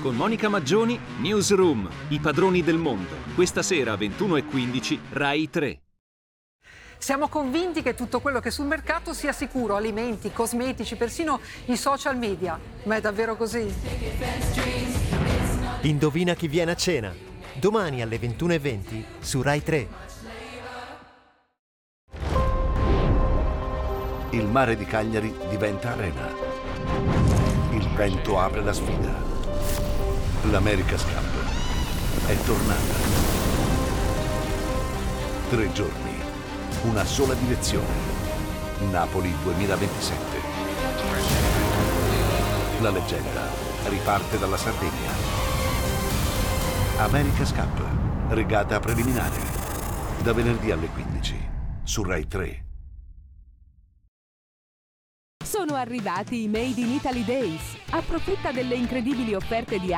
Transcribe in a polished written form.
Con Monica Maggioni, Newsroom, i padroni del mondo. Questa sera 21:15, Rai 3. Siamo convinti che tutto quello che è sul mercato sia sicuro, alimenti, cosmetici, persino i social media. Ma è davvero così? Indovina chi viene a cena. Domani alle 21:20 su Rai 3. Il mare di Cagliari diventa arena. Il vento apre la sfida. L'America's Cup è tornata. 3 giorni, una sola direzione. Napoli 2027. La leggenda riparte dalla Sardegna. America's Cup, regata preliminare. Da venerdì alle 15 su Rai 3. Sono arrivati i Made in Italy Days. Approfitta delle incredibili offerte di